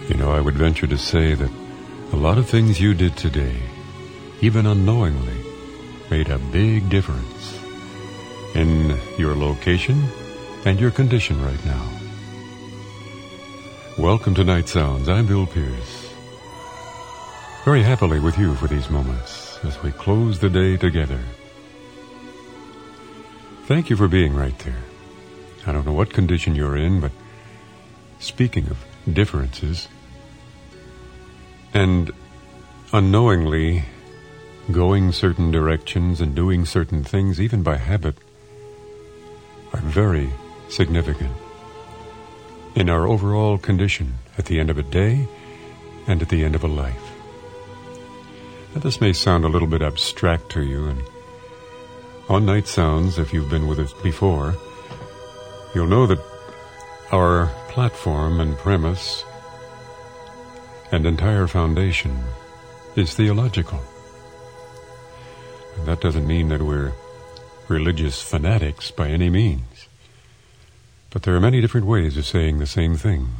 You know, I would venture to say that a lot of things you did today, even unknowingly, made a big difference in your location and your condition right now. Welcome to Night Sounds. I'm Bill Pierce. Very happily with you for these moments as we close the day together. Thank you for being right there. I don't know what condition you're in, but speaking of differences, and unknowingly going certain directions and doing certain things, even by habit, are very significant in our overall condition at the end of a day and at the end of a life. Now, this may sound a little bit abstract to you, and on Night Sounds, if you've been with us before, you'll know that our platform and premise and entire foundation is theological. And that doesn't mean that we're religious fanatics by any means. But there are many different ways of saying the same thing.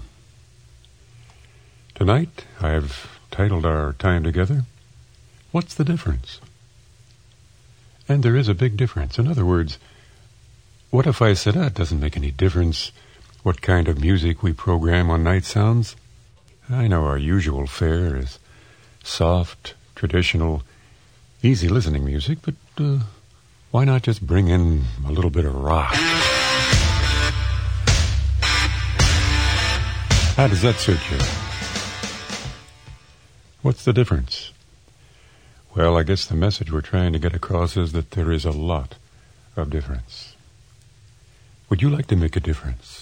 Tonight, I've titled our time together, What's the Difference? And there is a big difference. In other words, what if I said, it doesn't make any difference what kind of music we program on Night Sounds? I know our usual fare is soft, traditional, easy listening music, but why not just bring in a little bit of rock? How does that suit you? What's the difference? Well, I guess the message we're trying to get across is that there is a lot of difference. Would you like to make a difference?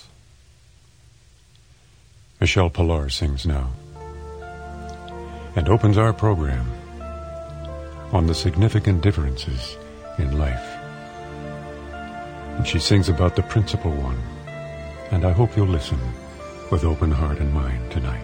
Michelle Pillar sings now and opens our program on the significant differences in life. And she sings about the principal one, and I hope you'll listen with open heart and mind tonight.